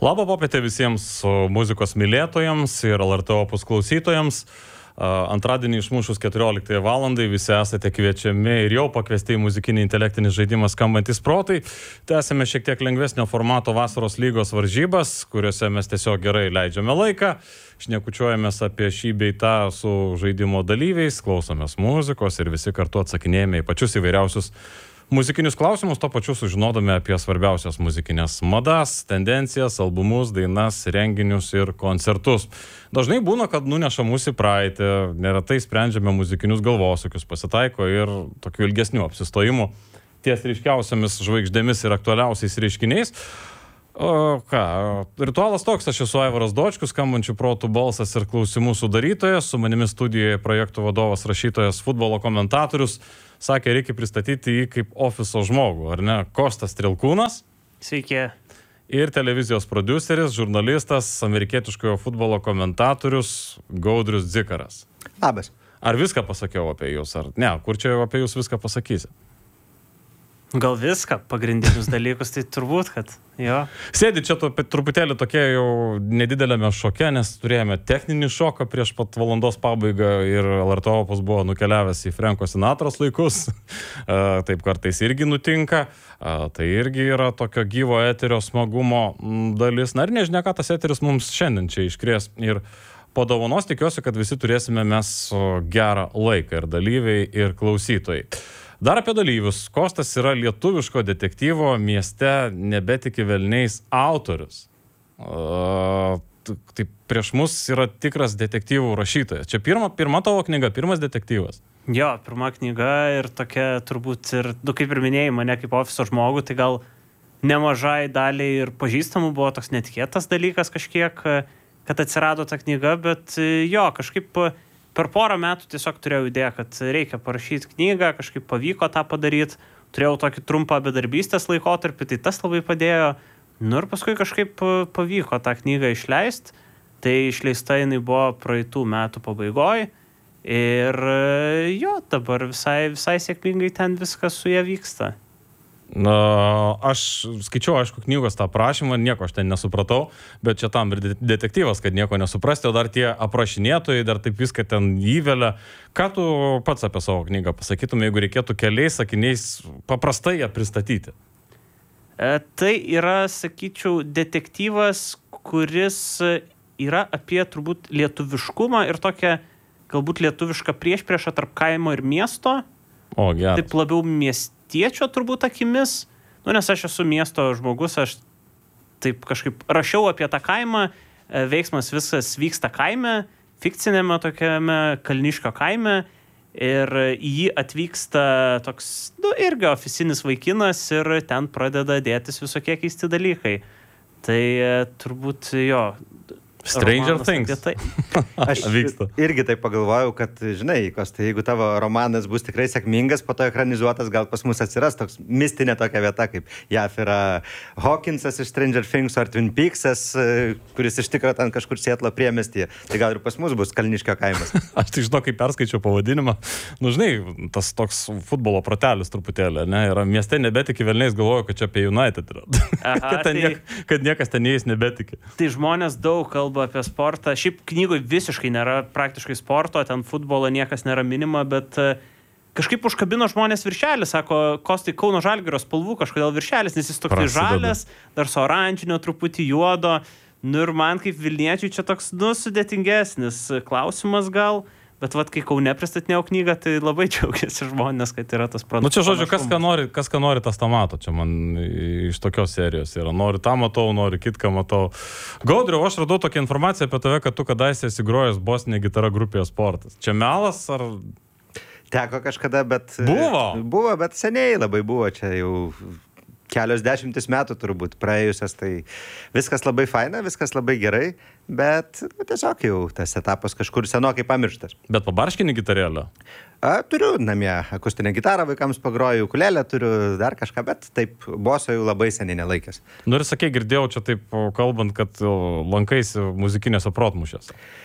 Labą popietę visiems muzikos mylėtojams ir LRT Opus klausytojams. Antradienį išmušus 14 valandai visi esate kviečiami ir jau pakviesti į muzikinį intelektinį žaidimą Skambantis protai. Tęsime šiek tiek lengvesnio formato vasaros lygos varžybas, kuriuose mes tiesiog gerai leidžiame laiką. Šnekučiuojamės apie šį bei tą su žaidimo dalyviais, klausomės muzikos ir visi kartu atsakinėjame į pačius įvairiausius muzikinius klausimus, to pačiu sužinodami apie svarbiausias muzikinės madas, tendencijas, albumus, dainas, renginius ir koncertus. Dažnai būna, kad nuneša mūsų į praeitį, neretai sprendžiame muzikinius galvosūkius, pasitaiko ir tokių ilgesnių apsistojimų ties ryškiausiamis žvaigždėmis ir aktualiausiais reiškiniais. Ritualas toks, aš esu Aivaras Dočkus, Skambančių protų balsas ir klausimų sudarytojas, su manimi studijoje projektų vadovas, rašytojas, futbolo komentatorius. Sakė, reikia pristatyti jį kaip ofiso žmogų, ar ne? Kostas Trilkūnas. Sveiki. Ir televizijos prodiuseris, žurnalistas, amerikietiškojo futbolo komentatorius Gaudrius Dzikaras. Labas. Ar viską pasakiau apie jūs, ar ne? Kur čia apie jūs viską pasakysi? Gal viską, pagrindinius dalykus, tai turbūt, kad jo. Sėdi čia truputėlį tokie jau nedidelėme šoke, nes turėjome techninį šoką prieš pat valandos pabaigą ir LRT Opus buvo nukeliavęs į Franko Sinatros laikus. Taip kartais irgi nutinka. Tai irgi yra tokio gyvo eterio smagumo dalis. Na ir nežinia, ką tas eteris mums šiandien čia iškrės. Ir po dovanos tikiuosi, kad visi turėsime mes gerą laiką ir dalyviai, ir klausytojai. Dar apie dalyvius. Kostas yra lietuviško detektyvo Mieste nebetiki velniais autorius. Tai prieš mus yra tikras detektyvų rašytojas. Čia pirma tavo knyga, pirmas detektyvas. Jo, pirma knyga ir tokia turbūt ir, kaip ir minėjai, mane kaip ofiso žmogų, tai gal nemažai daliai ir pažįstamų buvo toks netikėtas dalykas kažkiek, kad atsirado ta knyga, bet jo, kažkaip per porą metų tiesiog turėjau idėją, kad reikia parašyti knygą, kažkaip pavyko tą padaryti. Turėjau tokį trumpą bedarbystės laikotarpį, tai tas labai padėjo. Nu ir paskui kažkaip pavyko tą knygą išleisti. Tai išleista jinai buvo praeitų metų pabaigoj. Ir jo, dabar visai sėkmingai ten viskas su ja vyksta. Aš skaičiau, aišku, knygos tą aprašymą, nieko aš ten nesupratau, bet čia tam ir detektyvas, kad nieko nesuprasti, o dar tie aprašinėtojai dar taip viską ten įvelia. Ką tu pats apie savo knygą pasakytum, jeigu reikėtų keliais sakiniais paprastai ją pristatyti? Tai yra, sakyčiau, detektyvas, kuris yra apie turbūt lietuviškumą ir tokią galbūt lietuvišką priešpriešą tarp kaimo ir miesto. O, geras. Taip labiau miestiečio turbūt akimis. Nes aš esu miesto žmogus, aš taip kažkaip rašiau apie tą kaimą, veiksmas visas vyksta kaime, fikcinėme tokiame Kalniškio kaime ir į jį atvyksta toks, irgi ofisinis vaikinas ir ten pradeda dėtis visokie keisti dalykai. Tai turbūt jo... Stranger Things. Aš irgi taip pagalvojau, kad, žinai, Kostai, jeigu tavo romanas bus tikrai sėkmingas, po to ekranizuotas, gal pas mus atsiras toks mistinė tokia vieta, kaip JAF yra Hawkinsas iš Stranger Things ar Twin Peaksas, kuris iš tikro ten kažkur Sietlo priemestyje. Tai gal ir pas mus bus Kalniškio kaimas. Aš tai žinau, kaip perskaičiau pavadinimą. Nu, žinai, tas toks futbolo protelis truputėlį, ne? Yra Mieste nebetiki velniais, galvoju, kad čia apie United yra. Aha, kad niekas ten neįs nebetiki. Tai žmonės daug kalba apie sportą. Šiaip knygoje visiškai nėra praktiškai sporto, ten futbolo niekas nėra minima, bet kažkaip užkabino žmonės viršelį, sako, Kostai Kauno Žalgirio spalvų kažkodėl viršelis, nes jis toks žalias, dar su oranžinio, truputį juodo. Nu ir man kaip Vilniečiui čia toks, sudėtingesnis klausimas gal. Bet kai Kaune pristatinėjau knygą, tai labai džiaugiasi žmonės, kad yra tas produktas. Čia žodžiu, kas ką nori, tas tą mato. Čia man iš tokios serijos yra. Nori tą matau, nori kitką matau. Gaudriau, aš radau tokią informaciją apie tave, kad tu kadaise esi grojęs bosinė gitara grupėje Sportas. Čia melas ar... Teko kažkada, bet... Buvo, bet seniai labai buvo. Čia jau kelios dešimtis metų turbūt praėjusias, tai viskas labai faina, viskas labai gerai, bet tiesiog jau tas etapas kažkur senokai pamirštas. Bet pabarškini gitarėlę? Turiu namie akustinę gitarą, vaikams pagroju, ukulėlę turiu, dar kažką, bet taip boso jau labai seniai nelaikęs. Nu ir sakei, girdėjau čia taip kalbant, kad lankaisi muzikinėse protmūšiuose.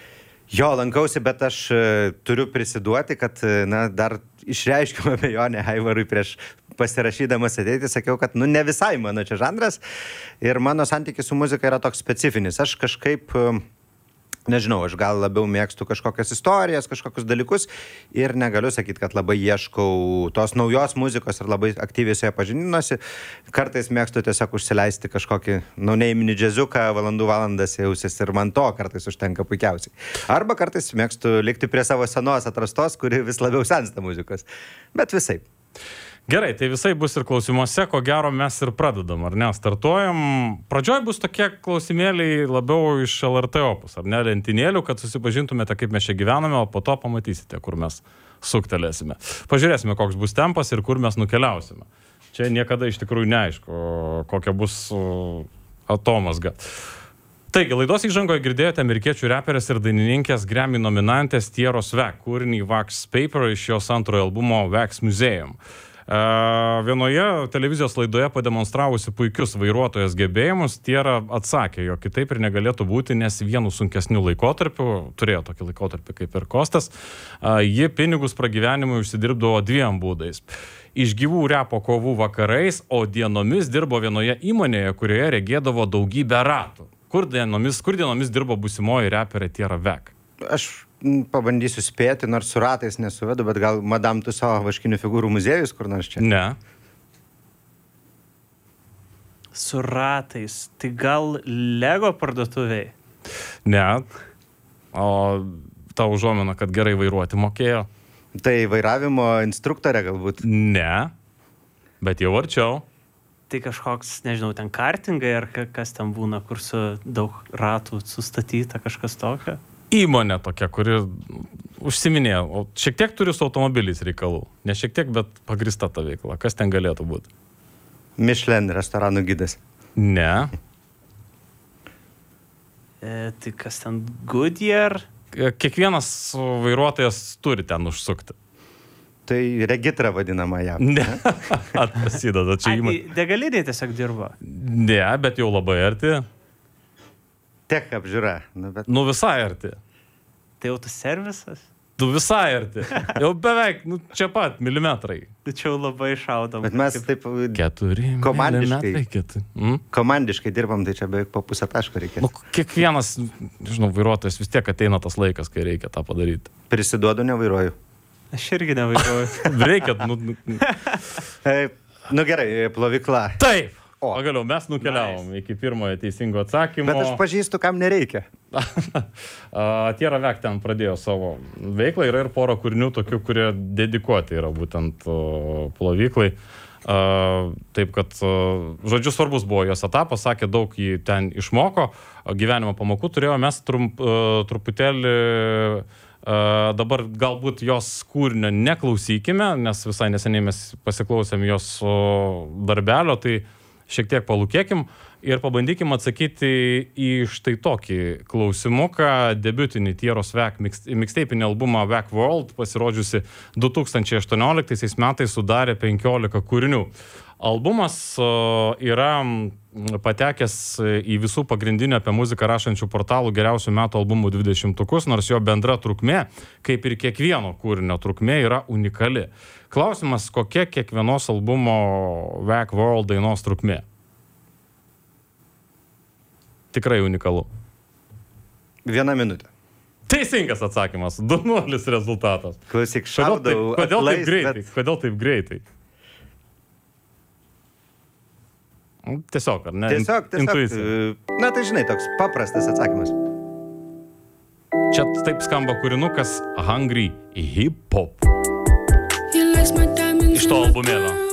Jo, lankausi, bet aš turiu prisiduoti, kad dar išreiškiau abejonę Aivarui prieš pasirašydamas ateiti, sakiau, kad ne visai mano čia žanras ir mano santykis su muzika yra toks specifinis. Aš kažkaip, nežinau, aš gal labiau mėgstu kažkokias istorijas, kažkokius dalykus ir negaliu sakyti, kad labai ieškau tos naujos muzikos ir labai aktyviai su ją pažininuosi. Kartais mėgstu tiesiog užsileisti kažkokį neiminį džiaziuką, valandas jausis ir man to kartais užtenka puikiausiai. Arba kartais mėgstu likti prie savo senos atrastos, kuri vis labiau sensta muzikos. Bet visai. Gerai, tai visai bus ir klausimuose, ko gero mes ir pradedam, ar ne? Startuojam. Pradžioj bus tokie klausimėliai labiau iš LRT Opus, ar ne, lentynėlių, kad susipažintumėte, kaip mes čia gyvename, o po to pamatysite, kur mes suktelėsime. Pažiūrėsime, koks bus tempas ir kur mes nukeliausime. Čia niekada iš tikrųjų neaišku, kokia bus atomazga. Taigi, laidos įžangoje girdėjote amerikiečių reperės ir dainininkės Grammy nominantės Tieros Vek kūrinį Wax Paper iš jos antrojo albumo Wax Museum. Vienoje televizijos laidoje pademonstravusi puikius vairuotojos gebėjimus, Tiera atsakė, jog kitaip ir negalėtų būti, nes vienu sunkesniu laikotarpiu, turėjo tokį laikotarpį kaip ir Kostas, ji pinigus pragyvenimui užsidirbdavo 2 būdais. Iš gyvų repo kovų vakarais, o dienomis dirbo vienoje įmonėje, kurioje regėdavo daugybę ratų. Kur dienomis dirbo būsimoji reperė Tiera Vek? Aš pabandysiu spėti, nors su ratais nesuvedu, bet gal Madame Tussauds vaškinių figūrų muziejus kur nors čia? Ne. Su ratais. Tai gal Lego parduotuviai? Ne. O ta užuomina, kad gerai vairuoti mokėjo? Tai vairavimo instruktorė galbūt? Ne. Bet jau arčiau. Tai kažkoks, nežinau, ten kartingai ar kas ten būna, kur su daug ratų sustatyta, kažkas tokio? Įmonė tokia, kuri užsiminėjo, o šiek tiek turi su automobiliais reikalų. Ne šiek tiek, bet pagrįsta ta veikla. Kas ten galėtų būti? Michelin restoranų gidas. Ne. Tai kas ten, Goodyear? Kiekvienas vairuotojas turi ten užsukti. Tai regitra vadinama ją. Ne. Atpasideda, čia įmonė. Degalinė tiesiog dirba? Ne, bet jau labai arti. Tech apžiūra. Visai arti. Tai autoservisas? Visai arti. Jau beveik, čia pat, milimetrai. Tačiau labai šaudom. Bet mes taip 4 milimetrai. Komandiškai dirbam, tai čia beveik po pusę taško reikia. Kiekvienas, nežinau, vairuotojas vis tiek ateina tas laikas, kai reikia tą padaryti. Prisiduodu, nevairuoju. Aš irgi nevairuoju. Reikia, gerai, plovykla. Taip. Pagaliau, mes nukeliavom iki pirmojo teisingo atsakymo. Bet aš pažįstu, kam nereikia. Tiera Vek ten pradėjo savo veiklą. Yra ir pora kūrinių tokių, kurie dedikuoti yra būtent plovyklai. Taip, kad, žodžiu, svarbus buvo jos etapas, sakė, daug jį ten išmoko. Gyvenimo pamokų turėjo, mes truputėlį dabar galbūt jos kūrinio neklausykime, nes visai neseniai mes pasiklausėm jos darbelio, tai šiek tiek palūkėkim ir pabandykim atsakyti į štai tokį klausimuką. Debiutinį Tieros Vek mixtape'inį albumą Vek World, pasirodžiusi 2018 metais, sudarė 15 kūrinių. Albumas yra patekęs į visų pagrindinių apie muziką rašančių portalų geriausių metų albumų 20-tukus, nors jo bendra trukmė, kaip ir kiekvieno kūrinio trukmė, yra unikali. Klausimas, kokia kiekvienos albumo Vek World dainos trukmė? Tikrai unikalu. 1 minutė. Teisingas atsakymas. 2-0 rezultatas. Klausyk, šaudau. Kodėl taip greitai? Tiesiog, ar ne? Tiesiog. Intuicija. Na, tai žinai, toks paprastas atsakymas. Čia taip skamba kūrinukas Hungry Hip Hop. Iš to albumėlio.